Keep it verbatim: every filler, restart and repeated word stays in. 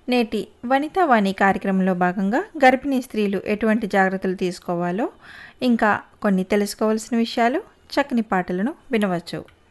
నేటి వనితా వాణి కార్యక్రమంలో భాగంగా గర్భిణీ స్త్రీలు ఎటువంటి జాగ్రత్తలు తీసుకోవాలో, ఇంకా కొన్ని తెలుసుకోవాల్సిన విషయాలు, చక్కని పాటలను వినవచ్చు.